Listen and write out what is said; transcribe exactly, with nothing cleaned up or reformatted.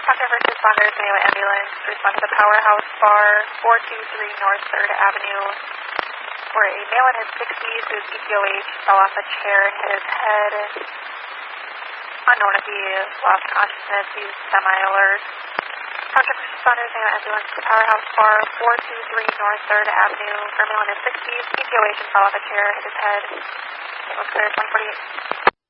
Contact first responders, Mayo ambulance, respond to the Powerhouse Bar, four two three North third Avenue, where a male in his sixties whose E T O H fell off a chair and hit his head. Unknown if he lost consciousness, he's semi-alert. Contact first responders, Mayo ambulance, to the Powerhouse Bar, four two three North third Avenue, for a male in his sixties, E T O H and fell off a chair, hit his head. It was clear, one forty-eight.